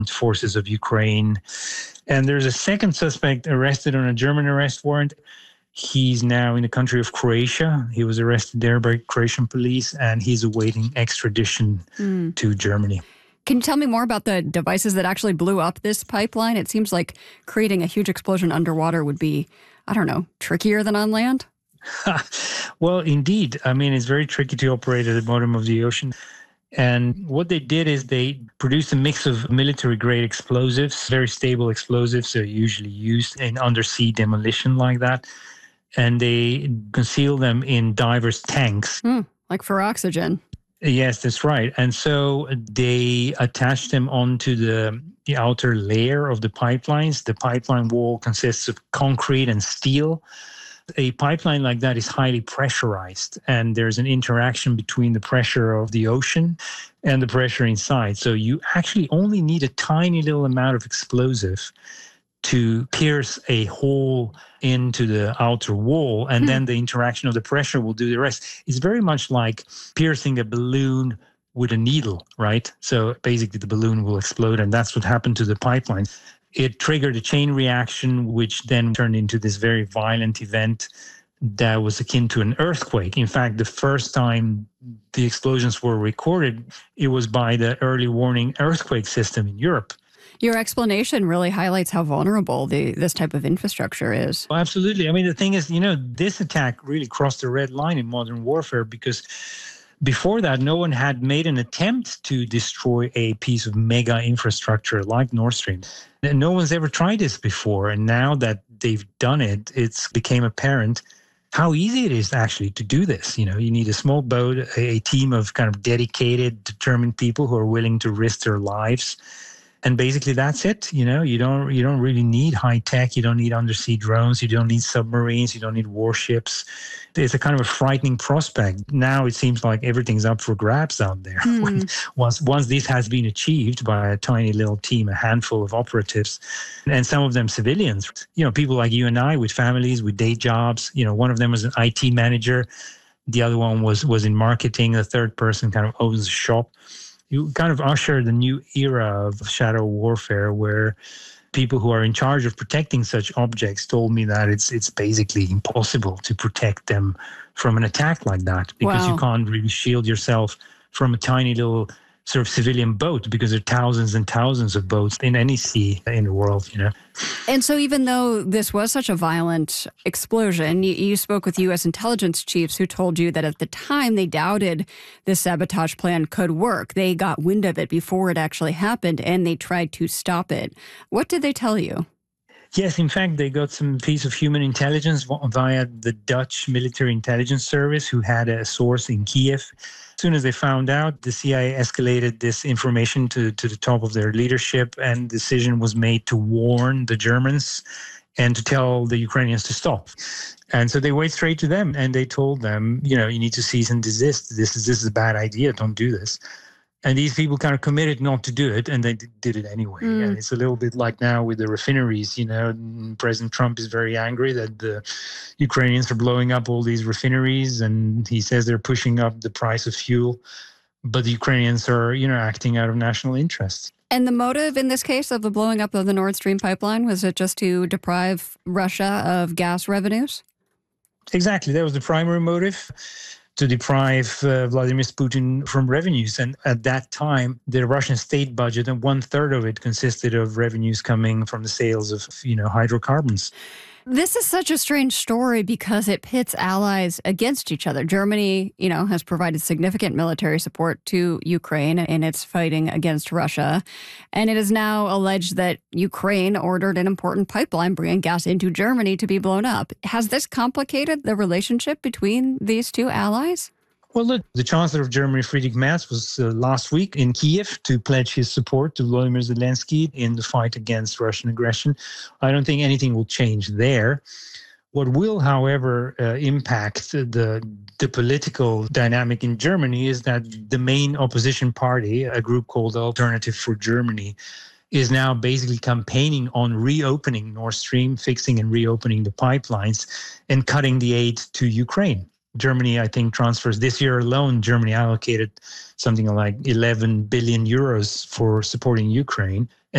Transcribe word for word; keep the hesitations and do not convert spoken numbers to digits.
forces of Ukraine. And there's a second suspect arrested on a German arrest warrant. He's now in the country of Croatia. He was arrested there by Croatian police, and he's awaiting extradition mm. to Germany. Can you tell me more about the devices that actually blew up this pipeline? It seems like creating a huge explosion underwater would be, I don't know, trickier than on land? Well, indeed. I mean, it's very tricky to operate at the bottom of the ocean. And what they did is they produced a mix of military-grade explosives, very stable explosives, so usually used in undersea demolition like that. And they conceal them in divers' tanks. Mm, like for oxygen. Yes, that's right. And so they attach them onto the, the outer layer of the pipelines. The pipeline wall consists of concrete and steel. A pipeline like that is highly pressurized, and there's an interaction between the pressure of the ocean and the pressure inside. So you actually only need a tiny little amount of explosive to pierce a hole into the outer wall, and hmm. then the interaction of the pressure will do the rest. It's very much like piercing a balloon with a needle, right? So basically the balloon will explode, and that's what happened to the pipeline. It triggered a chain reaction, which then turned into this very violent event that was akin to an earthquake. In fact, the first time the explosions were recorded, it was by the early warning earthquake system in Europe. Your explanation really highlights how vulnerable the, this type of infrastructure is. Well, absolutely. I mean, the thing is, you know, this attack really crossed the red line in modern warfare because before that, no one had made an attempt to destroy a piece of mega infrastructure like Nord Stream. No one's ever tried this before. And now that they've done it, it's became apparent how easy it is actually to do this. You know, you need a small boat, a team of kind of dedicated, determined people who are willing to risk their lives. And basically that's it. You know, you don't you don't really need high tech. You don't need undersea drones. You don't need submarines. You don't need warships. It's a kind of a frightening prospect. Now it seems like everything's up for grabs out there. Mm. once once this has been achieved by a tiny little team, a handful of operatives, and some of them civilians, you know, people like you and I with families, with day jobs. You know, one of them was an I T manager. The other one was was in marketing. The third person kind of owns a shop. You kind of usher the new era of shadow warfare where people who are in charge of protecting such objects told me that it's it's basically impossible to protect them from an attack like that because wow. you can't really shield yourself from a tiny little sort of civilian boat because there are thousands and thousands of boats in any sea in the world, you know. And so even though this was such a violent explosion, you, you spoke with U S intelligence chiefs who told you that at the time they doubted this sabotage plan could work. They got wind of it before it actually happened and they tried to stop it. What did they tell you? Yes, in fact, they got some piece of human intelligence via the Dutch military intelligence service who had a source in Kiev. As soon as they found out, the C I A escalated this information to, to the top of their leadership, and the decision was made to warn the Germans and to tell the Ukrainians to stop. And so they went straight to them and they told them, you know, you need to cease and desist. This is, this is a bad idea. Don't do this. And these people kind of committed not to do it, and they did it anyway. Mm. And it's a little bit like now with the refineries. You know, President Trump is very angry that the Ukrainians are blowing up all these refineries, and he says they're pushing up the price of fuel. But the Ukrainians are, you know, acting out of national interest. And the motive in this case of the blowing up of the Nord Stream pipeline, was it just to deprive Russia of gas revenues? Exactly. That was the primary motive. To deprive uh, Vladimir Putin from revenues. And at that time, the Russian state budget, and one third of it consisted of revenues coming from the sales of, you know, hydrocarbons. This is such a strange story because it pits allies against each other. Germany, you know, has provided significant military support to Ukraine in its fighting against Russia. And it is now alleged that Ukraine ordered an important pipeline bringing gas into Germany to be blown up. Has this complicated the relationship between these two allies? Well, look, the Chancellor of Germany, Friedrich Merz, was uh, last week in Kiev to pledge his support to Volodymyr Zelensky in the fight against Russian aggression. I don't think anything will change there. What will, however, uh, impact the, the political dynamic in Germany is that the main opposition party, a group called Alternative for Germany, is now basically campaigning on reopening Nord Stream, fixing and reopening the pipelines, and cutting the aid to Ukraine. Germany, I think, transfers this year alone, Germany allocated something like eleven billion euros for supporting Ukraine.